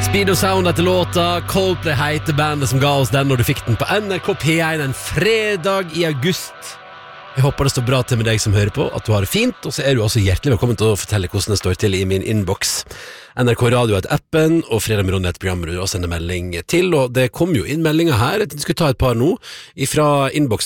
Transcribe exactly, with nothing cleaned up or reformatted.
Speed of Sound etter låta. Coldplay heter bandet som ga oss den når du fikk den på N R K P én en fredag i august. Jeg håper det står bra til med deg som hører på, at du har det fint, og så er du også hjertelig velkommen til å fortelle hvordan det står til i min inbox. N R K Radio er et appen, og Fredag med Ronny er et program du også sender melding til, og det kom jo inn meldinger her, jeg skulle ta et par nå, fra inboxen